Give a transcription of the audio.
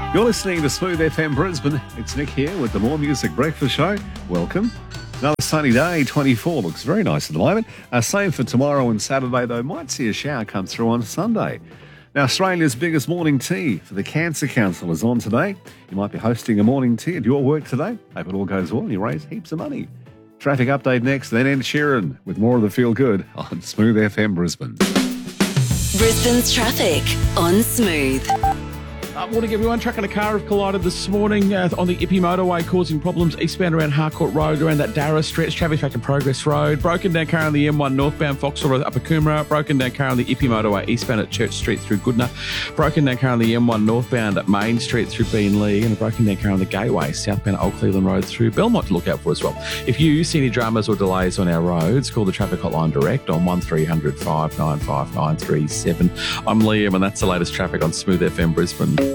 You're listening to Smooth FM Brisbane. It's Nick here with the More Music Breakfast Show. Welcome. Another sunny day, 24. Looks very nice at the moment. Same for tomorrow and Saturday, though. Might see a shower come through on Sunday. Now, Australia's biggest morning tea for the Cancer Council is on today. You might be hosting a morning tea at your work today. Hope it all goes well and you raise heaps of money. Traffic update next, then Ed Sheeran with more of the Feel Good on Smooth FM Brisbane. Brisbane's traffic on Smooth. Morning, everyone. Truck and a car have collided this morning on the Ippy motorway, causing problems eastbound around Harcourt Road, around that Darra stretch, traffic back to Progress Road. Broken down car on the M1 northbound Vauxhall Road, Upper Coomera. Broken down car on the Ippy motorway, eastbound at Church Street through Goodna. Broken down car on the M1 northbound at Main Street through Beenleigh. And a broken down car on the Gateway, southbound at Old Cleveland Road through Belmont to look out for as well. If you see any dramas or delays on our roads, call the traffic hotline direct on 1300 595 937. I'm Liam, and that's the latest traffic on Smooth FM Brisbane.